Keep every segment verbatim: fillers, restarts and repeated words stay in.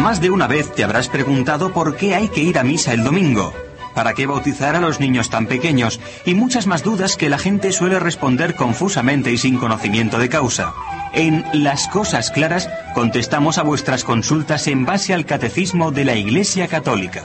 Más de una vez te habrás preguntado por qué hay que ir a misa el domingo, para qué bautizar a los niños tan pequeños, y muchas más dudas que la gente suele responder confusamente y sin conocimiento de causa. En Las Cosas Claras contestamos a vuestras consultas en base al Catecismo de la Iglesia Católica.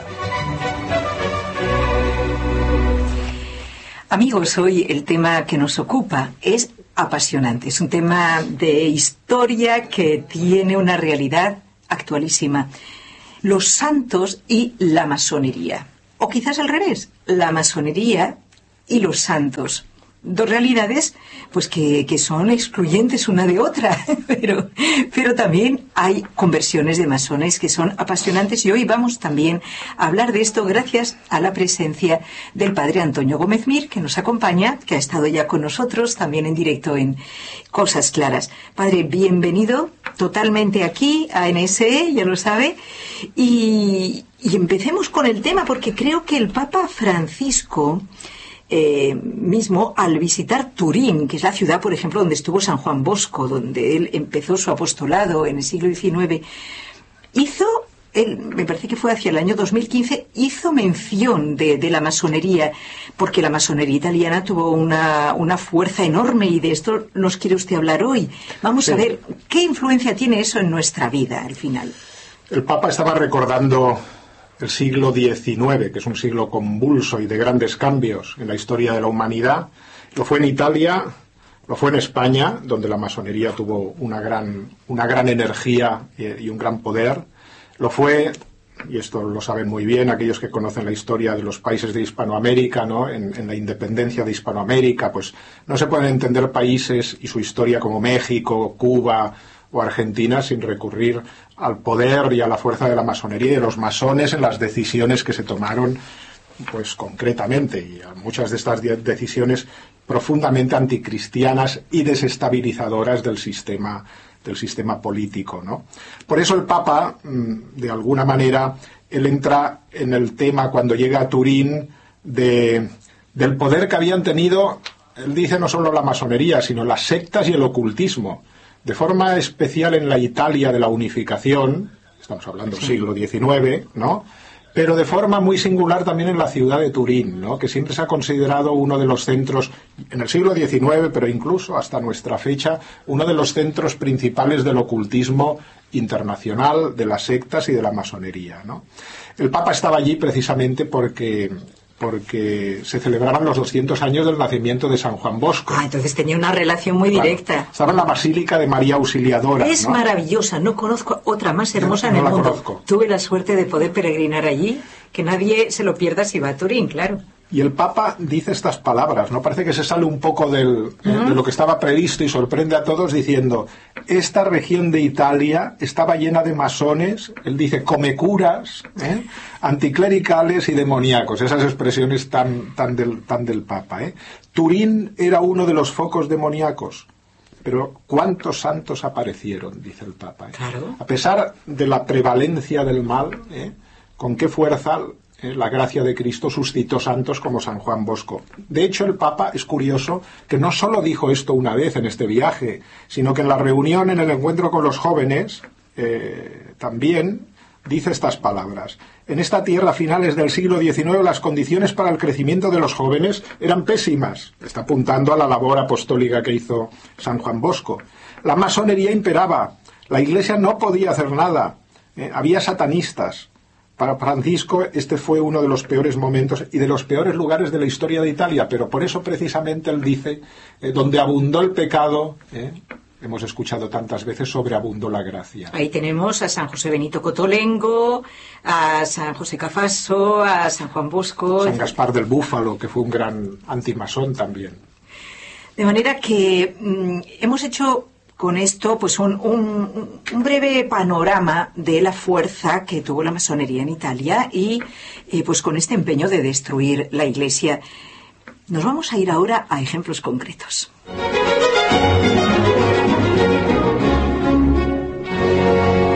Amigos, hoy el tema que nos ocupa es apasionante. Es un tema de historia que tiene una realidad actualísima. Los santos y la masonería. O quizás al revés, la masonería y los santos. Dos realidades pues que, que son excluyentes una de otra, pero, pero también hay conversiones de masones que son apasionantes, y hoy vamos también a hablar de esto gracias a la presencia del padre Antonio Gómez Mir, que nos acompaña, que ha estado ya con nosotros también en directo en Cosas Claras. Padre, bienvenido totalmente aquí a N S E, ya lo sabe, y, y empecemos con el tema, porque creo que el Papa Francisco Eh, mismo, al visitar Turín, que es la ciudad, por ejemplo, donde estuvo San Juan Bosco, donde él empezó su apostolado en el siglo diecinueve, hizo, él, me parece que fue hacia el año dos mil quince, hizo mención de, de la masonería, porque la masonería italiana tuvo una, una fuerza enorme, y de esto nos quiere usted hablar hoy. Vamos sí. a ver, ¿qué influencia tiene eso en nuestra vida, al final? El Papa estaba recordando el siglo diecinueve, que es un siglo convulso y de grandes cambios en la historia de la humanidad. Lo fue en Italia, lo fue en España, donde la masonería tuvo una gran, una gran energía y un gran poder. Lo fue, y esto lo saben muy bien aquellos que conocen la historia de los países de Hispanoamérica, ¿no? En, en la independencia de Hispanoamérica, pues no se pueden entender países y su historia como México, Cuba o Argentina sin recurrir al poder y a la fuerza de la masonería y de los masones en las decisiones que se tomaron, pues concretamente, y a muchas de estas decisiones profundamente anticristianas y desestabilizadoras del sistema, del sistema político, ¿no? Por eso el Papa, de alguna manera, él entra en el tema cuando llega a Turín de, del poder que habían tenido, él dice, no solo la masonería, sino las sectas y el ocultismo. De forma especial en la Italia de la unificación, estamos hablando del siglo diecinueve, ¿no? Pero de forma muy singular también en la ciudad de Turín, ¿no? Que siempre se ha considerado uno de los centros, en el siglo diecinueve, pero incluso hasta nuestra fecha, uno de los centros principales del ocultismo internacional, de las sectas y de la masonería, ¿no? El Papa estaba allí precisamente porque... porque se celebraban los doscientos años del nacimiento de San Juan Bosco. Ah, entonces tenía una relación muy claro, directa. Estaba en la Basílica de María Auxiliadora. Es, ¿no?, maravillosa, no conozco otra más hermosa no, en no el mundo. Conozco. Tuve la suerte de poder peregrinar allí, que nadie se lo pierda si va a Turín, claro. Y el Papa dice estas palabras, ¿no? Parece que se sale un poco del, uh-huh. eh, de lo que estaba previsto y sorprende a todos diciendo, esta región de Italia estaba llena de masones, él dice, comecuras, ¿eh? anticlericales y demoníacos, esas expresiones tan, tan, del, tan del Papa, ¿eh? Turín era uno de los focos demoníacos, pero ¿cuántos santos aparecieron?, dice el Papa, ¿eh? Claro. A pesar de la prevalencia del mal, ¿eh? ¿Con qué fuerza la gracia de Cristo suscitó santos como San Juan Bosco? De hecho, el Papa, es curioso, que no solo dijo esto una vez en este viaje, sino que en la reunión, en el encuentro con los jóvenes, eh, también dice estas palabras. En esta tierra, a finales del siglo diecinueve, las condiciones para el crecimiento de los jóvenes eran pésimas. Está apuntando a la labor apostólica que hizo San Juan Bosco. La masonería imperaba. La Iglesia no podía hacer nada. Eh, había satanistas. Para Francisco este fue uno de los peores momentos y de los peores lugares de la historia de Italia, pero por eso precisamente él dice, eh, donde abundó el pecado, eh, hemos escuchado tantas veces, sobreabundó la gracia. Ahí tenemos a San José Benito Cotolengo, a San José Cafaso, a San Juan Bosco... San Gaspar del Búfalo, que fue un gran antimasón también. De manera que mmm, hemos hecho... con esto, pues un, un, un breve panorama de la fuerza que tuvo la masonería en Italia y eh, pues con este empeño de destruir la Iglesia. Nos vamos a ir ahora a ejemplos concretos.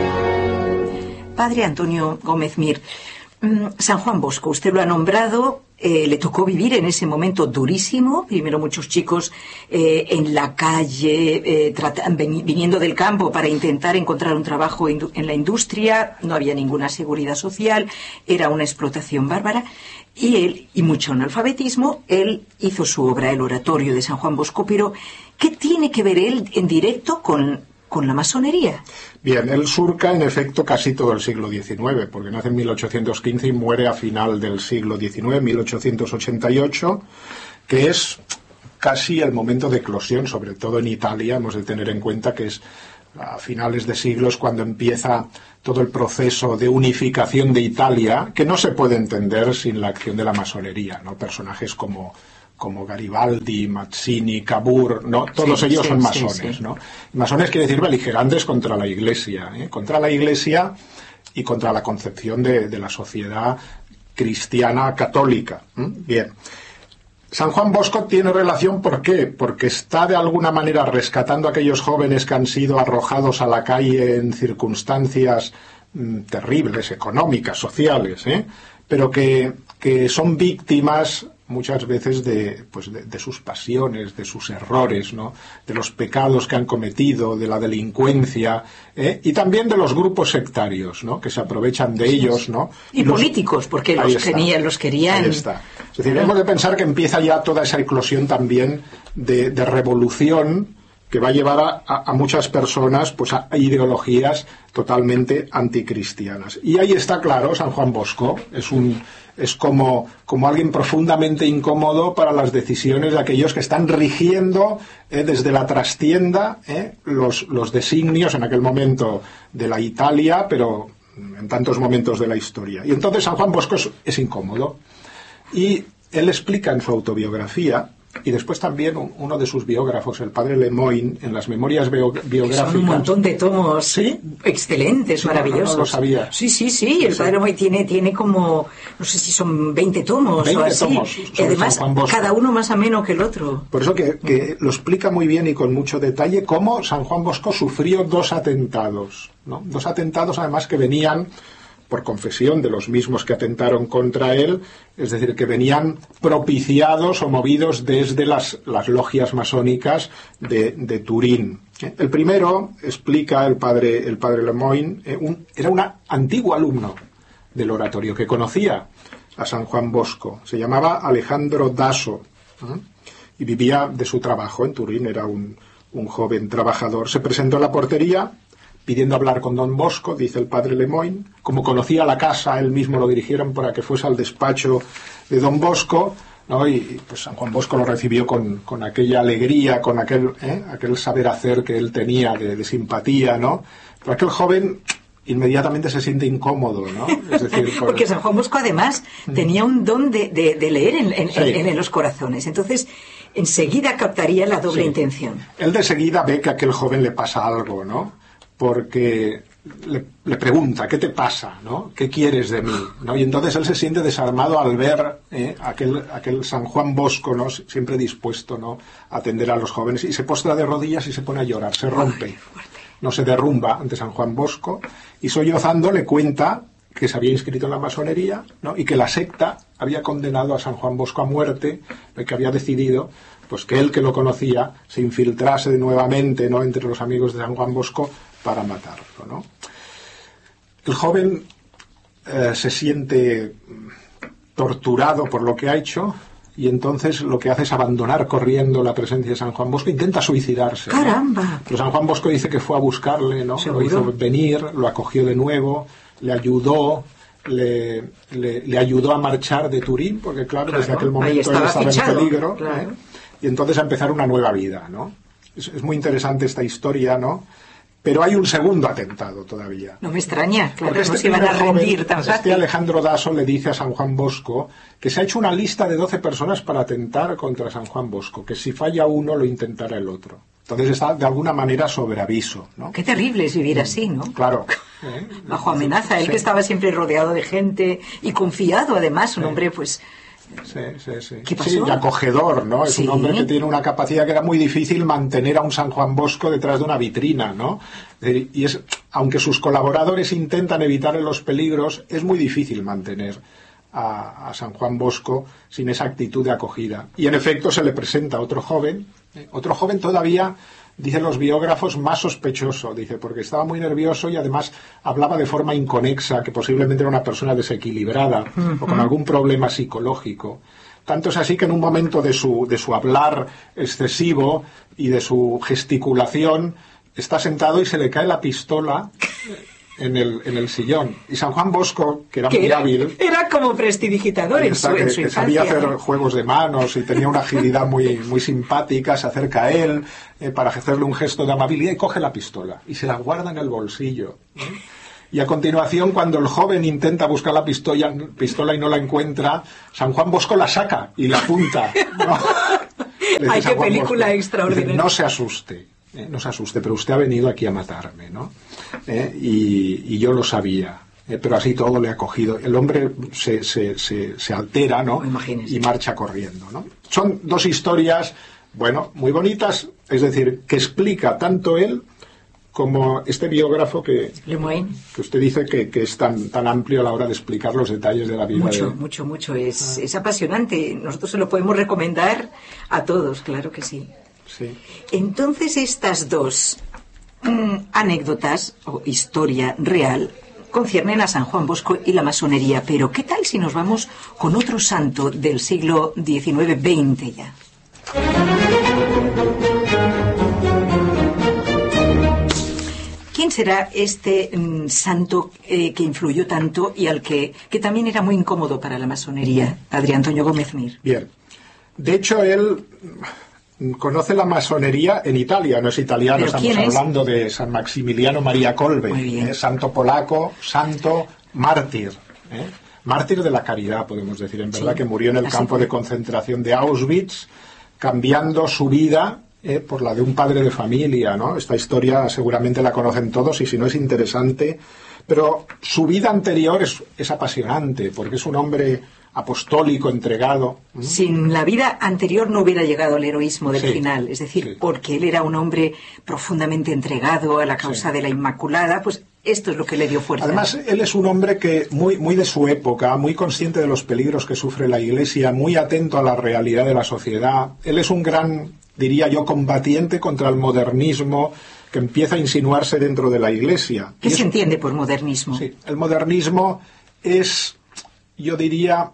Padre Antonio Gómez Mir, San Juan Bosco, usted lo ha nombrado, Eh, le tocó vivir en ese momento durísimo, primero muchos chicos eh, en la calle, eh, tratan, viniendo del campo para intentar encontrar un trabajo en la industria, no había ninguna seguridad social, era una explotación bárbara, y él, y mucho analfabetismo, él hizo su obra, el Oratorio de San Juan Bosco, pero ¿qué tiene que ver él en directo con, con la masonería? Bien, él surca en efecto casi todo el siglo diecinueve, porque nace en mil ochocientos quince y muere a final del siglo diecinueve, mil ochocientos ochenta y ocho, que es casi el momento de eclosión, sobre todo en Italia. Hemos de tener en cuenta que es a finales de siglos cuando empieza todo el proceso de unificación de Italia, que no se puede entender sin la acción de la masonería, ¿no? Personajes como como Garibaldi, Mazzini, Cavour, ¿no? Todos sí, ellos sí, son masones, sí, sí. ¿no? Masones quiere decir beligerantes contra la Iglesia, ¿eh? Contra la Iglesia y contra la concepción de, de la sociedad cristiana católica. ¿eh? Bien. San Juan Bosco tiene relación, ¿por qué? Porque está de alguna manera rescatando a aquellos jóvenes que han sido arrojados a la calle en circunstancias mmm, terribles, económicas, sociales, ¿eh? pero que, que son víctimas muchas veces de, pues de, de sus pasiones, de sus errores, ¿no? De los pecados que han cometido, de la delincuencia, ¿eh? y también de los grupos sectarios, ¿no? Que se aprovechan de sí, ellos, ¿no? Y, y los políticos, porque los, quería, los querían. Ahí está. Es decir, hemos de pensar que empieza ya toda esa eclosión también de, de revolución que va a llevar a, a, a muchas personas pues a ideologías totalmente anticristianas. Y ahí está claro, San Juan Bosco es un es como, como alguien profundamente incómodo para las decisiones de aquellos que están rigiendo eh, desde la trastienda eh, los, los designios en aquel momento de la Italia, pero en tantos momentos de la historia. Y entonces San Juan Bosco es, es incómodo. Y él explica en su autobiografía, y después también uno de sus biógrafos, el padre Lemoyne, en las memorias biográficas. Son un montón de tomos ¿sí? excelentes, sí, maravillosos. No, no lo sabía. Sí, sí, sí, el sí. padre Lemoyne tiene, tiene como, no sé si son veinte tomos veinte o así. Tomos y además, cada uno más ameno que el otro. Por eso que, que lo explica muy bien y con mucho detalle cómo San Juan Bosco sufrió dos atentados, ¿no? Dos atentados además que venían por confesión de los mismos que atentaron contra él, es decir, que venían propiciados o movidos desde las, las logias masónicas de, de Turín. El primero, explica el padre, el padre Lemoyne, eh, un, era un antiguo alumno del oratorio que conocía a San Juan Bosco. Se llamaba Alejandro Daso ¿eh? y vivía de su trabajo en Turín, era un, un joven trabajador. Se presentó en la portería pidiendo hablar con don Bosco, dice el padre Lemoyne. Como conocía la casa, él mismo lo dirigieron para que fuese al despacho de don Bosco, ¿no? Y pues San Juan Bosco lo recibió con, con aquella alegría, con aquel, ¿eh? aquel saber hacer que él tenía de, de simpatía, ¿no? Pero aquel joven inmediatamente se siente incómodo, ¿no? Es decir, por... porque San Juan Bosco además tenía un don de, de, de leer en, en, sí. en, en los corazones, entonces enseguida captaría la doble sí. intención. Él de seguida ve que a aquel joven le pasa algo, ¿no? Porque le, le pregunta, ¿qué te pasa? ¿no? ¿Qué quieres de mí? ¿no? Y entonces él se siente desarmado al ver eh, aquel, aquel San Juan Bosco, ¿no? siempre dispuesto, ¿no? a atender a los jóvenes, y se postra de rodillas y se pone a llorar, se rompe, no se derrumba ante San Juan Bosco, y sollozando le cuenta que se había inscrito en la masonería, ¿no? y que la secta había condenado a San Juan Bosco a muerte, que había decidido pues que él, que lo conocía, se infiltrase nuevamente, ¿no? entre los amigos de San Juan Bosco para matarlo, ¿no? El joven eh, se siente torturado por lo que ha hecho, y entonces lo que hace es abandonar corriendo la presencia de San Juan Bosco, intenta suicidarse. ¡Caramba! ¿no? Pero San Juan Bosco dice que fue a buscarle, ¿no? Lo hizo venir, lo acogió de nuevo, le ayudó, le, le, le ayudó a marchar de Turín, porque claro, claro desde aquel momento estaba él estaba fichado, en peligro, claro. ¿eh? Y entonces a empezar una nueva vida, ¿no? Es, es muy interesante esta historia, ¿no? Pero hay un segundo atentado todavía. No me extraña, claro, porque este no se iban a rendir tan fácil. Este Alejandro Daso le dice a San Juan Bosco que se ha hecho una lista de doce personas para atentar contra San Juan Bosco, que si falla uno lo intentará el otro. Entonces está de alguna manera sobre aviso, ¿no? Qué terrible es vivir así, ¿no? Claro. ¿eh? Bajo amenaza, él sí. que estaba siempre rodeado de gente y confiado, además, un sí. hombre pues... Sí, sí, sí. ¿Qué pasó? Sí, y acogedor, ¿no? Es ¿Sí? un hombre que tiene una capacidad que era muy difícil mantener a un San Juan Bosco detrás de una vitrina, ¿no? Y es, aunque sus colaboradores intentan evitarle los peligros, es muy difícil mantener a, a San Juan Bosco sin esa actitud de acogida. Y en efecto se le presenta otro joven, eh, otro joven todavía, dicen los biógrafos, más sospechoso, dice, porque estaba muy nervioso y además hablaba de forma inconexa, que posiblemente era una persona desequilibrada uh-huh. o con algún problema psicológico. Tanto es así que en un momento de su, de su hablar excesivo y de su gesticulación, está sentado y se le cae la pistola en el, en el sillón. Y San Juan Bosco, que era que muy era, hábil... Era como prestidigitador en su, que, en su que infancia. sabía hacer juegos de manos y tenía una agilidad muy, muy simpática, se acerca a él eh, para hacerle un gesto de amabilidad y coge la pistola y se la guarda en el bolsillo. ¿eh? Y a continuación, cuando el joven intenta buscar la pistola, pistola y no la encuentra, San Juan Bosco la saca y la apunta. ¿no? ¡Ay, qué película Bosco, extraordinaria! Dice, no se asuste, eh, no se asuste, pero usted ha venido aquí a matarme, ¿no? Eh, y, y yo lo sabía, eh, pero así todo le ha cogido. El hombre se, se, se, se altera, ¿no? Imagínese. Y marcha corriendo, ¿no? Son dos historias, bueno, muy bonitas, es decir, que explica tanto él como este biógrafo que, que usted dice que, que es tan, tan amplio a la hora de explicar los detalles de la vida. Mucho, de... mucho, mucho. Es, ah. es apasionante. Nosotros se lo podemos recomendar a todos, claro que sí. Sí. Entonces, estas dos mmm, anécdotas o historia real conciernen a San Juan Bosco y la masonería. Pero, ¿qué tal si nos vamos con otro santo del siglo diecinueve veinte ya? ¿Quién será este mm, santo eh, que influyó tanto y al que, que también era muy incómodo para la masonería? Adrián Antonio Gómez Mir. Bien. De hecho, él conoce la masonería en Italia, no es italiano, estamos hablando es? de San Maximiliano María Kolbe, eh, santo polaco, santo mártir, eh, mártir de la caridad, podemos decir, en verdad, sí, que murió en el campo fue. de concentración de Auschwitz, cambiando su vida Eh, por la de un padre de familia, ¿no? Esta historia seguramente la conocen todos y si no es interesante, pero su vida anterior es, es apasionante porque es un hombre apostólico, entregado. ¿Mm? Sin la vida anterior no hubiera llegado al heroísmo del sí, final, es decir, sí. porque él era un hombre profundamente entregado a la causa sí. de la Inmaculada, pues esto es lo que le dio fuerza. Además, él es un hombre que muy, muy de su época, muy consciente de los peligros que sufre la Iglesia, muy atento a la realidad de la sociedad. Él es un gran, diría yo, combatiente contra el modernismo que empieza a insinuarse dentro de la Iglesia. ¿Qué y se es, entiende por modernismo? Sí, el modernismo es, yo diría,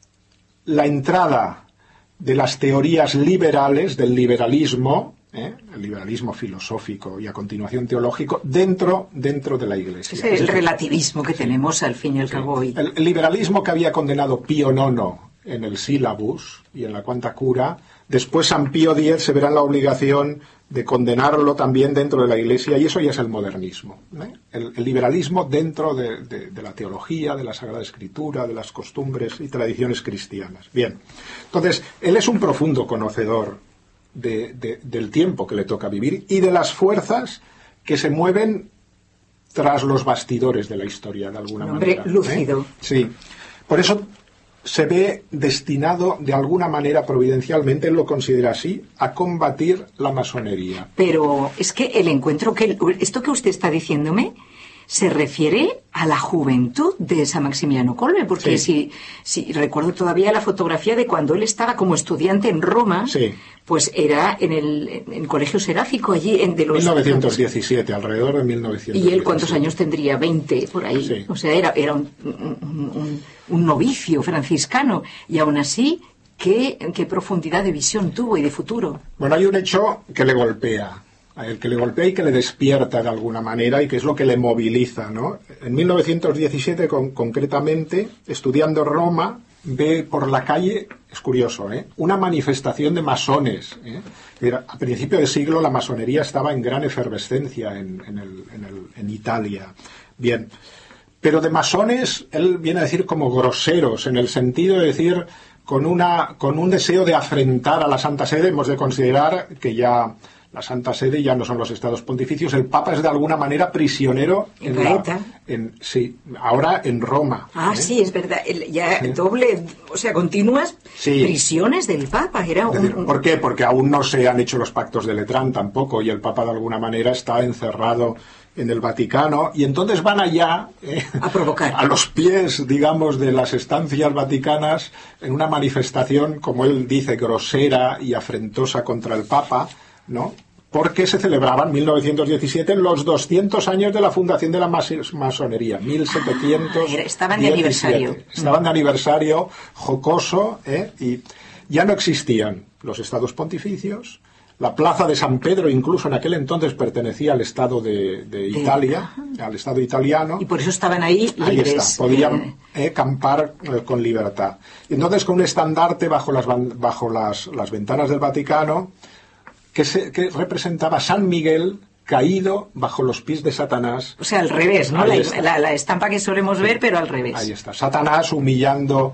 la entrada de las teorías liberales, del liberalismo, ¿eh? el liberalismo filosófico y a continuación teológico, dentro, dentro de la Iglesia. Es el es relativismo que sí. tenemos al fin y al sí. cabo hoy. El, el liberalismo que había condenado Pío nono en el Sílabus y en la Quanta Cura, después San Pío X se verá en la obligación de condenarlo también dentro de la Iglesia, y eso ya es el modernismo, ¿eh? el, el liberalismo dentro de, de, de la teología, de la Sagrada Escritura, de las costumbres y tradiciones cristianas. Bien, entonces, él es un profundo conocedor de, de, del tiempo que le toca vivir y de las fuerzas que se mueven tras los bastidores de la historia, de alguna un hombre manera. ¿eh? lúcido. Sí, por eso se ve destinado de alguna manera providencialmente, él lo considera así, a combatir la masonería. Pero es que el encuentro, que esto que usted está diciéndome, se refiere a la juventud de San Maximiliano Kolbe, porque sí. si, si recuerdo todavía la fotografía de cuando él estaba como estudiante en Roma, sí. pues era en el, en el Colegio Seráfico, allí en de los... mil novecientos diecisiete, alrededor de mil novecientos diecisiete. ¿Y él cuántos años tendría? veinte, por ahí. Sí. O sea, era, era un, un, un, un novicio franciscano, y aún así, ¿qué, qué profundidad de visión tuvo y de futuro? Bueno, hay un hecho que le golpea. El que le golpea y que le despierta de alguna manera y que es lo que le moviliza, ¿no? En mil novecientos diecisiete, con, concretamente, estudiando Roma, ve por la calle, es curioso, ¿eh? una manifestación de masones. ¿eh? A principio de siglo la masonería estaba en gran efervescencia en, en, el, en, el, en Italia. Bien, pero de masones, él viene a decir como groseros, en el sentido de decir con, una, con un deseo de afrentar a la Santa Sede. Hemos de considerar que ya... la Santa Sede ya no son los estados pontificios, el Papa es de alguna manera prisionero en, en la, en sí, ahora en Roma. Ah, ¿eh? Sí, es verdad, el, ya sí. doble, o sea, continuas sí. prisiones del Papa. Era un, decir, ¿por qué? Porque aún no se han hecho los pactos de Letrán tampoco, y el Papa de alguna manera está encerrado en el Vaticano, y entonces van allá eh, a provocar, a los pies, digamos, de las estancias vaticanas, en una manifestación, como él dice, grosera y afrentosa contra el Papa, ¿no? Porque se celebraban en mil novecientos diecisiete los doscientos años de la fundación de la mas- masonería, mil setecientos diecisiete. Ah, estaban de aniversario. Estaban de aniversario jocoso, ¿eh? Y ya no existían los estados pontificios. La plaza de San Pedro, incluso en aquel entonces, pertenecía al Estado de, de Italia, eh, al Estado italiano. Y por eso estaban ahí libres. Ahí está, podían eh, campar eh, con libertad. Y entonces, con un estandarte bajo las, bajo las, las ventanas del Vaticano, que, se, que representaba a San Miguel caído bajo los pies de Satanás. O sea, al revés, ¿no? La, la, la estampa que solemos ver, pero al revés. Ahí está, Satanás humillando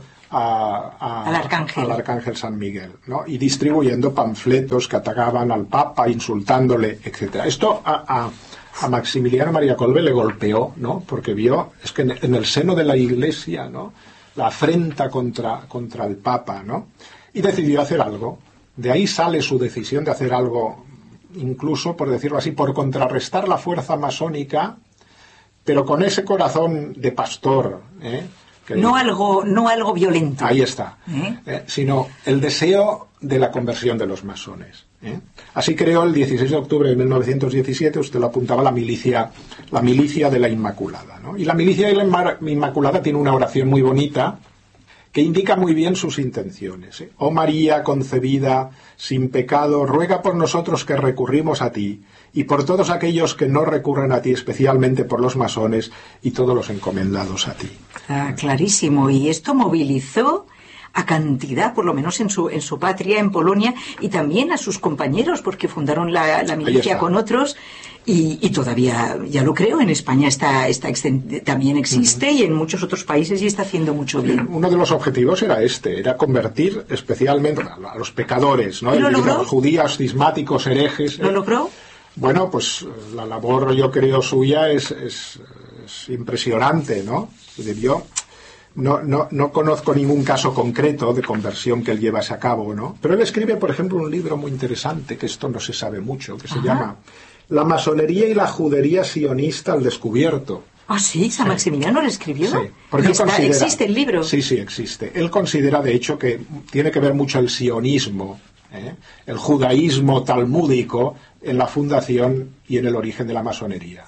a, a, al, arcángel. al arcángel San Miguel, ¿no? Y distribuyendo panfletos que atacaban al Papa, insultándole, etcétera. Esto a, a, a Maximiliano María Kolbe le golpeó, ¿no? Porque vio, es que en, en el seno de la Iglesia, ¿no?, la afrenta contra, contra el Papa, ¿no? Y decidió hacer algo. De ahí sale su decisión de hacer algo, incluso, por decirlo así, por contrarrestar la fuerza masónica, pero con ese corazón de pastor, ¿eh? Que, no algo, no algo violento. Ahí está. ¿Eh? Eh, sino el deseo de la conversión de los masones. ¿eh? Así creó el dieciséis de octubre de mil novecientos diecisiete, usted lo apuntaba, la milicia, la milicia de la Inmaculada, ¿no? Y la milicia de la Inmaculada tiene una oración muy bonita que indica muy bien sus intenciones. ¿eh? Oh María concebida sin pecado, ruega por nosotros que recurrimos a ti, y por todos aquellos que no recurren a ti, especialmente por los masones y todos los encomendados a ti. Ah, clarísimo. Y esto movilizó a cantidad, por lo menos en su, en su patria, en Polonia, y también a sus compañeros, porque fundaron la, la milicia con otros, y, y todavía, ya lo creo, en España está, está también existe, uh-huh. y en muchos otros países, y está haciendo mucho bien. Uno de los objetivos era este, era convertir especialmente a los pecadores, ¿no? ¿Y lo logró? Los judíos, cismáticos, herejes. ¿Lo logró? Bueno, pues la labor, yo creo, suya es, es, es impresionante, ¿no? Yo no, no, no conozco ningún caso concreto de conversión que él llevase a cabo, ¿no? Pero él escribe, por ejemplo, un libro muy interesante, que esto no se sabe mucho, que se Ajá. llama La masonería y la judería sionista al descubierto. Ah, sí, San sí. Maximiliano lo escribió. Sí, porque está, considera, ¿existe el libro? Sí, sí, existe. Él considera, de hecho, que tiene que ver mucho el sionismo, ¿eh? el judaísmo talmúdico en la fundación y en el origen de la masonería.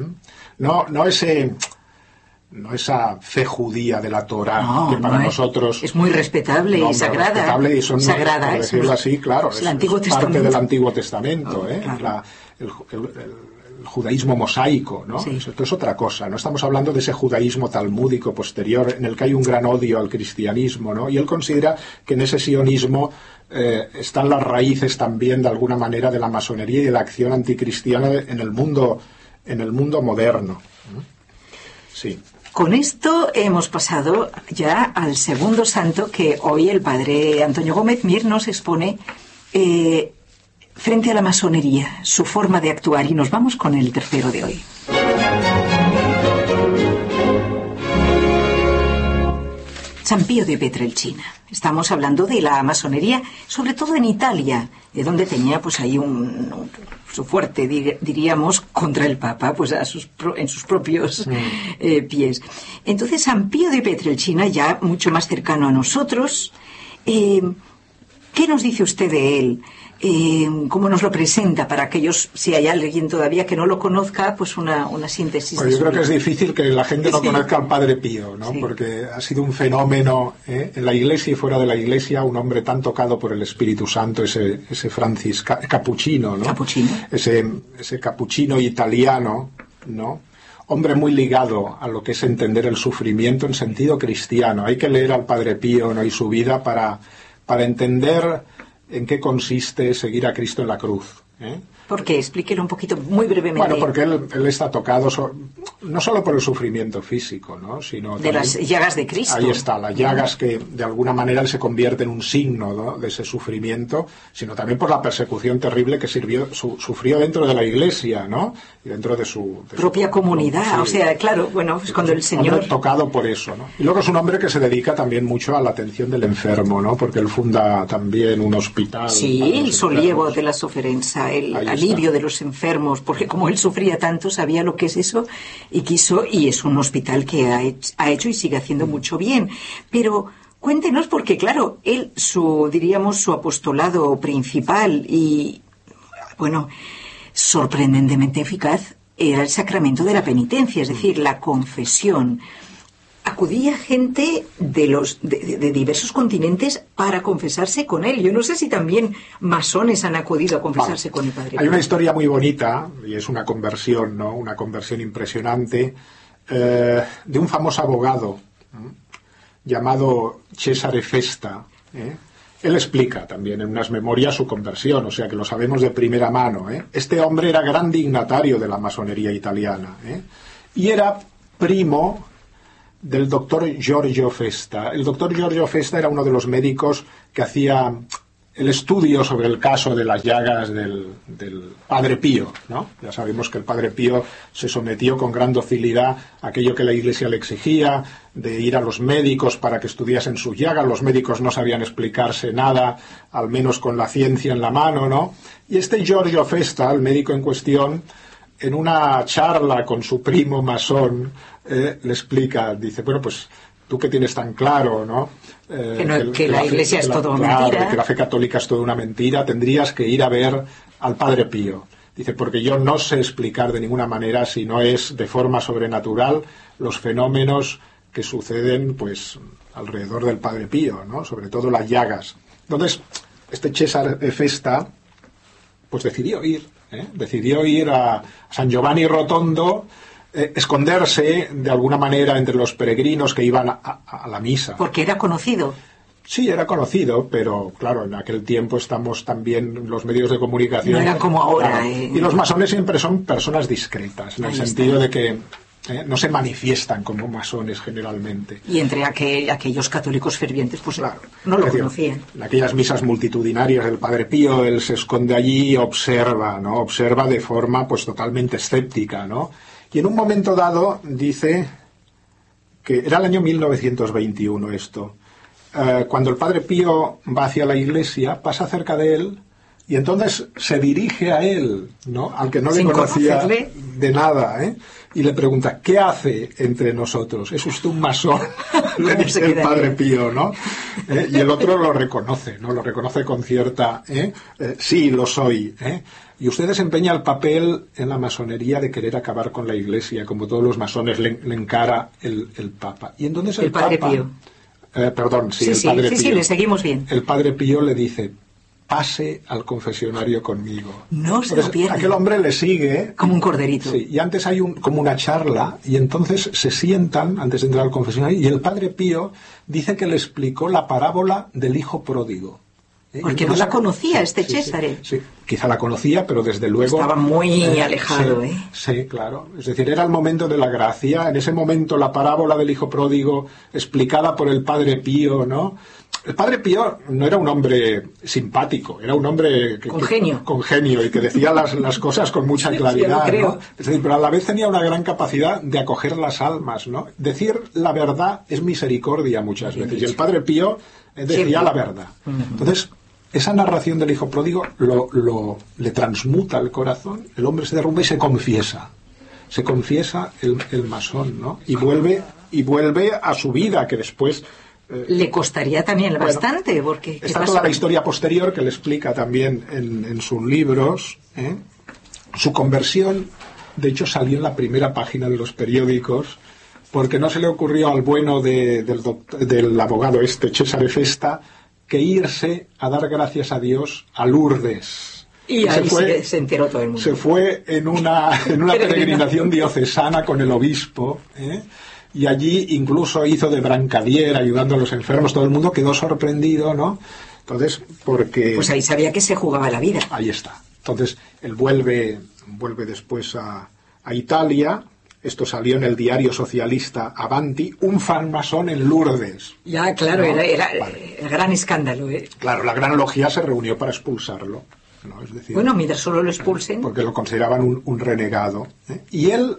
No, no ese, no esa fe judía de la Torá no, que para no nosotros es, es muy respetable no, y sagrada. Respetable y son, sagrada, por decirlo es, así, claro, es, es, el Antiguo es Testamento. parte del Antiguo Testamento, oh, ¿eh? claro. la, el, el, el, el judaísmo mosaico, ¿no? Sí. Esto es otra cosa. No estamos hablando de ese judaísmo talmúdico posterior en el que hay un gran odio al cristianismo, ¿no? Y él considera que en ese sionismo eh, están las raíces también de alguna manera de la masonería y de la acción anticristiana en el mundo, en el mundo moderno. Sí. Con esto hemos pasado ya al segundo santo que hoy el padre Antonio Gómez Mir nos expone eh, frente a la masonería, su forma de actuar, y nos vamos con el tercero de hoy. San Pío de Pietrelcina. Estamos hablando de la masonería, sobre todo en Italia, de donde tenía pues ahí un, un su fuerte, diríamos, contra el Papa, pues a sus, en sus propios mm. eh, pies. Entonces, San Pío de Pietrelcina, ya mucho más cercano a nosotros, eh, ¿qué nos dice usted de él? Eh, ¿Cómo nos lo presenta para aquellos, si hay alguien todavía que no lo conozca, pues una, una síntesis? Pues yo creo que es difícil que la gente no sí. conozca al Padre Pío, ¿no? Sí. Porque ha sido un fenómeno ¿eh? en la Iglesia y fuera de la Iglesia, un hombre tan tocado por el Espíritu Santo, ese, ese Francis Capuchino, ¿no? Capuchino. Ese, ese capuchino italiano, ¿no? Hombre muy ligado a lo que es entender el sufrimiento en sentido cristiano. Hay que leer al Padre Pío, ¿no? y su vida para, para entender en qué consiste seguir a Cristo en la cruz. ¿eh? ¿Por qué? Explíquelo un poquito, muy brevemente. Bueno, porque él, él está tocado so, no solo por el sufrimiento físico, ¿no? sino de también, las llagas de Cristo. Ahí está, las llagas que de alguna manera él se convierte en un signo, ¿no? de ese sufrimiento, sino también por la persecución terrible que sirvió, su, sufrió dentro de la Iglesia, ¿no? Y dentro de su... De propia su, comunidad, sí, o sea, claro, bueno, pues cuando el Señor... Hombre tocado por eso, ¿no? Y luego es un hombre que se dedica también mucho a la atención del enfermo, ¿no? Porque él funda también un hospital. Sí, el Sollievo de la Sofferenza para el Ahí alivio está. de los enfermos, porque como él sufría tanto, sabía lo que es eso y quiso, y es un hospital que ha hecho, ha hecho y sigue haciendo Mm. mucho bien. Pero cuéntenos, porque claro, él, su, diríamos, su apostolado principal y, bueno, sorprendentemente eficaz era el sacramento de la penitencia, es decir, la confesión. Acudía gente de los de, de diversos continentes para confesarse con él. Yo no sé si también masones han acudido a confesarse Vale. con el Padre Hay una Pío. historia muy bonita, y es una conversión, ¿no? Una conversión impresionante, eh, de un famoso abogado, ¿eh? llamado Cesare Festa. ¿eh? Él explica también en unas memorias su conversión, o sea que lo sabemos de primera mano. ¿eh? Este hombre era gran dignatario de la masonería italiana, ¿eh? y era primo del doctor Giorgio Festa. El doctor Giorgio Festa era uno de los médicos que hacía el estudio sobre el caso de las llagas del, del Padre Pío, ¿no? Ya sabemos que el Padre Pío se sometió con gran docilidad a aquello que la Iglesia le exigía, de ir a los médicos para que estudiasen sus llagas. Los médicos no sabían explicarse nada, al menos con la ciencia en la mano, ¿no? Y este Giorgio Festa, el médico en cuestión, en una charla con su primo masón, eh, le explica, dice, bueno, pues tú que tienes tan claro, ¿no? Eh, Que no- que que la fe- Iglesia que es la- todo claro, mentira. que la fe católica es toda una mentira, tendrías que ir a ver al Padre Pío. Dice, porque yo no sé explicar de ninguna manera, si no es de forma sobrenatural, los fenómenos que suceden, pues, alrededor del Padre Pío, ¿no? Sobre todo las llagas. Entonces, este Cesare Festa, pues decidió ir, ¿eh? decidió ir a San Giovanni Rotondo, eh, esconderse de alguna manera entre los peregrinos que iban a, a- a la misa. Porque era conocido. Sí, era conocido, pero claro, en aquel tiempo estamos también los medios de comunicación. No eran como ahora, Claro. eh. Y los masones siempre son personas discretas, en el Ahí sentido está. de que eh, no se manifiestan como masones generalmente. Y entre aquel- aquellos católicos fervientes, pues Claro. no lo Es decir, conocían. En aquellas misas multitudinarias del Padre Pío, él se esconde allí y observa, ¿no? Observa de forma pues totalmente escéptica, ¿no? Y en un momento dado dice que era el año mil novecientos veintiuno esto. Eh, cuando el Padre Pío va hacia la iglesia, pasa cerca de él y entonces se dirige a él, ¿no? Al que no le Sin conocía conocerle. de nada, ¿eh? Y le pregunta, ¿qué hace entre nosotros? ¿Es usted un masón? Le ¿Cómo dice se el queda Padre ahí? Pío, ¿no? ¿Eh? Y el otro lo reconoce, ¿no? Lo reconoce con cierta... ¿eh? Eh, sí, lo soy, ¿eh? Y usted desempeña el papel en la masonería de querer acabar con la Iglesia, como todos los masones le, le encara el, el Papa. Y entonces el, El Padre Papa... Pío. Eh, perdón, sí, Sí, el sí, Padre sí, Pío. sí, le seguimos bien. El Padre Pío le dice, pase al confesionario conmigo. No se lo Entonces, pierda. aquel hombre le sigue... Como un corderito. Sí, y antes hay un, como una charla, y entonces se sientan antes de entrar al confesionario, y el Padre Pío dice que le explicó la parábola del hijo pródigo. ¿Eh? Porque Y no entonces- la conocía este Sí, sí, Césare. Sí, quizá la conocía, pero desde luego... Estaba muy alejado, sí, ¿eh? Sí, claro. Es decir, era el momento de la gracia. En ese momento la parábola del hijo pródigo, explicada por el Padre Pío, ¿no? El Padre Pío no era un hombre simpático, era un hombre que, Con que- genio. con genio y que decía las, las cosas con mucha Sí, claridad, sí, lo creo. ¿no? Es decir, pero a la vez tenía una gran capacidad de acoger las almas, ¿no? Decir la verdad es misericordia muchas Bien veces. Y el dicho. Padre Pío eh, decía Siempre. la verdad. Entonces, esa narración del hijo pródigo lo, lo- le transmuta el corazón, el hombre se derrumba y se confiesa. Se confiesa el, el masón, ¿no? Y vuelve, y vuelve a su vida, que después... eh, Le costaría también Bueno, bastante, porque... ¿qué está pasó? toda la historia posterior que le explica también en, en sus libros. ¿eh? Su conversión, de hecho, salió en la primera página de los periódicos, porque no se le ocurrió al bueno de- del, doct- del abogado este, Cesare Festa, que irse a dar gracias a Dios a Lourdes. Y ahí se fue, se, se enteró todo el mundo. se fue en una, en una Peregrinación. peregrinación diocesana con el obispo, ¿eh? Y allí incluso hizo de brancadier, ayudando a los enfermos. Todo el mundo quedó sorprendido, ¿no? Entonces, porque... Pues ahí sabía que se jugaba la vida. Ahí está. Entonces, él vuelve, vuelve después a, a Italia. Esto salió en el diario socialista Avanti, un francmasón en Lourdes. Ya, claro, No, era, era vale. el gran escándalo. ¿eh? Claro, la Gran Logia se reunió para expulsarlo, ¿no? Es decir, Bueno, mientras solo lo expulsen. porque lo consideraban un, un renegado, ¿eh? Y él,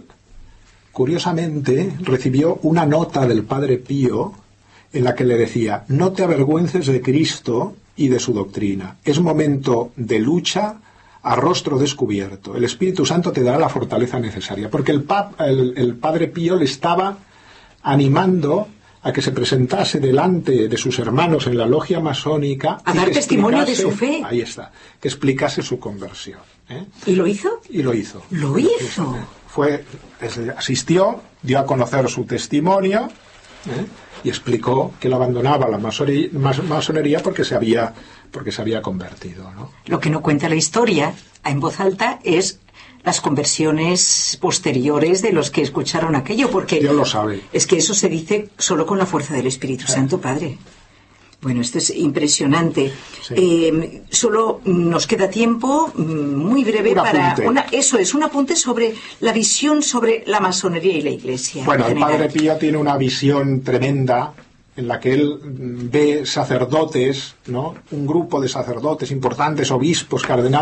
curiosamente, recibió una nota del Padre Pío en la que le decía, no te avergüences de Cristo y de su doctrina. Es momento de lucha a rostro descubierto. El Espíritu Santo te dará la fortaleza necesaria, porque el, pap, el, el Padre Pío le estaba animando a que se presentase delante de sus hermanos en la logia masónica a dar testimonio de su fe. Ahí está, que explicase su conversión, ¿eh? ¿Y lo hizo? Y lo hizo. Lo hizo. Fue, asistió, dio a conocer su testimonio, ¿eh? Y explicó que él abandonaba la masonería, masonería porque se había, porque se había convertido, ¿no? Lo que no cuenta la historia en voz alta es las conversiones posteriores de los que escucharon aquello, porque Dios lo sabe. Es que eso se dice solo con la fuerza del Espíritu Santo, Padre. Bueno, esto es impresionante. Sí. Eh, solo nos queda tiempo muy breve un para apunte. una, eso es un apunte sobre la visión sobre la masonería y la Iglesia. Bueno, el general. Padre Pío tiene una visión tremenda en la que él ve sacerdotes, ¿no? Un grupo de sacerdotes importantes, obispos, cardenales